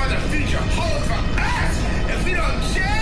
why the future holds for us if we don't change.